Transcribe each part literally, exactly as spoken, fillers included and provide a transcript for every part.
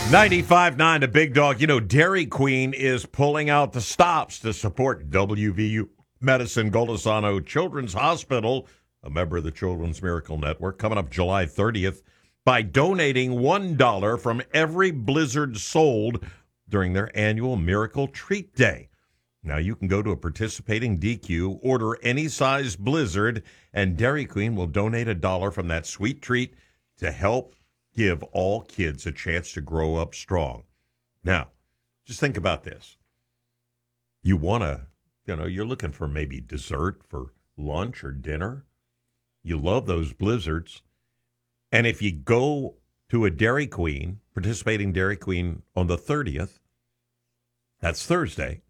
ninety-five nine, the Big Dog. You know, Dairy Queen is pulling out the stops to support W V U Medicine Golisano Children's Hospital, a member of the Children's Miracle Network, coming up July thirtieth, by donating one dollar from every blizzard sold during their annual Miracle Treat Day. Now, you can go to a participating D Q, order any size blizzard, and Dairy Queen will donate a dollar from that sweet treat to help give all kids a chance to grow up strong. Now, just think about this. You want to, you know, you're looking for maybe dessert for lunch or dinner. You love those blizzards. And if you go to a Dairy Queen, participating Dairy Queen on the thirtieth, that's Thursday,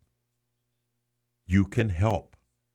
you can help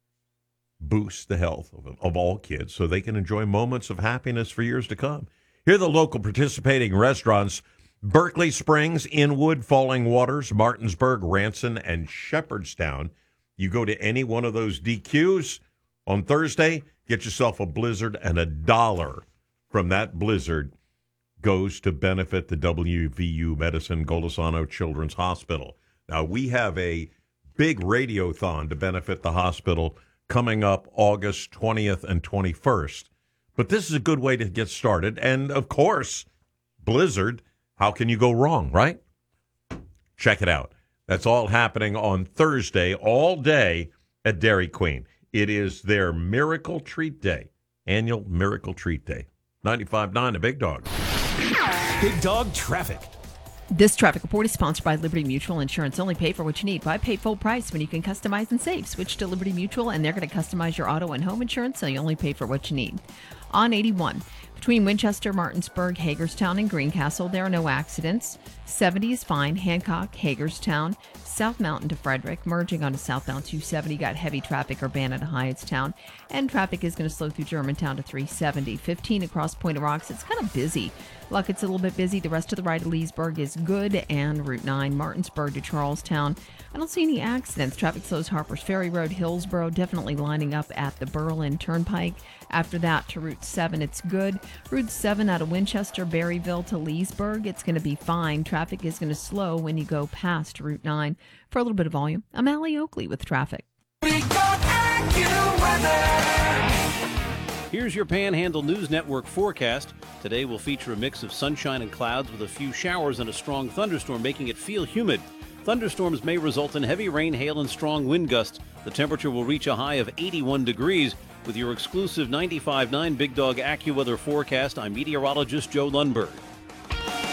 boost the health of, of all kids so they can enjoy moments of happiness for years to come. Here are the local participating restaurants: Berkeley Springs, Inwood, Falling Waters, Martinsburg, Ranson, and Shepherdstown. You go to any one of those D Qs on Thursday, get yourself a blizzard, and a dollar from that blizzard goes to benefit the W V U Medicine Golisano Children's Hospital. Now, we have a big radiothon to benefit the hospital coming up August twentieth and twenty-first. But this is a good way to get started. And, of course, blizzard, how can you go wrong, right? Check it out. That's all happening on Thursday, all day at Dairy Queen. It is their Miracle Treat Day, annual Miracle Treat Day. ninety-five nine, the Big Dog. Big Dog Traffic. This traffic report is sponsored by Liberty Mutual Insurance. Only pay for what you need. Why pay full price when you can customize and save? Switch to Liberty Mutual, and they're going to customize your auto and home insurance, so you only pay for what you need. On eighty-one, between Winchester, Martinsburg, Hagerstown, and Greencastle, there are no accidents. seventy is fine. Hancock, Hagerstown, South Mountain to Frederick, merging onto southbound two seventy. Got heavy traffic, Urbana to Hyattstown, and traffic is going to slow through Germantown to three seventy. fifteen across Point of Rocks. It's kind of busy. Luckett's a little bit busy. The rest of the ride to Leesburg is good, and Route nine, Martinsburg to Charlestown. I don't see any accidents. Traffic slows Harpers Ferry Road, Hillsborough, definitely lining up at the Berlin Turnpike. After that to Route seven, it's good. Route seven out of Winchester, Berryville to Leesburg, it's going to be fine. Traffic is going to slow when you go past Route nine. For a little bit of volume, I'm Allie Oakley with traffic. Here's your Panhandle News Network forecast. Today will feature a mix of sunshine and clouds with a few showers and a strong thunderstorm, making it feel humid. Thunderstorms may result in heavy rain, hail, and strong wind gusts. The temperature will reach a high of eighty-one degrees. With your exclusive ninety-five nine Big Dog AccuWeather forecast, I'm meteorologist Joe Lundberg.